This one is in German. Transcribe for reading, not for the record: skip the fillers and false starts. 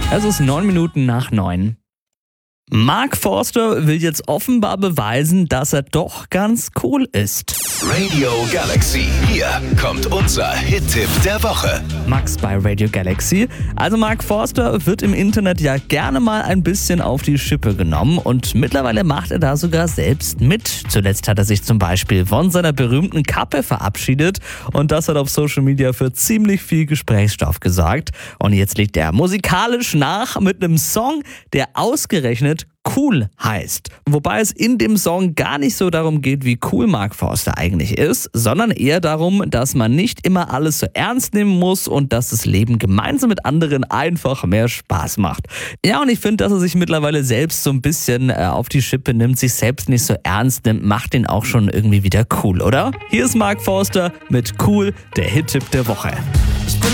Es ist 9 Minuten nach 9. Mark Forster will jetzt offenbar beweisen, dass er doch ganz cool ist. Radio Galaxy, hier kommt unser Hit-Tipp der Woche. Max bei Radio Galaxy. Also Mark Forster wird im Internet ja gerne mal ein bisschen auf die Schippe genommen und mittlerweile macht er da sogar selbst mit. Zuletzt hat er sich zum Beispiel von seiner berühmten Kappe verabschiedet und das hat auf Social Media für ziemlich viel Gesprächsstoff gesorgt. Und jetzt legt er musikalisch nach mit einem Song, der ausgerechnet Cool heißt. Wobei es in dem Song gar nicht so darum geht, wie cool Mark Forster eigentlich ist, sondern eher darum, dass man nicht immer alles so ernst nehmen muss und dass das Leben gemeinsam mit anderen einfach mehr Spaß macht. Ja, und ich finde, dass er sich mittlerweile selbst so ein bisschen auf die Schippe nimmt, sich selbst nicht so ernst nimmt, macht ihn auch schon irgendwie wieder cool, oder? Hier ist Mark Forster mit Cool, der Hit-Tipp der Woche.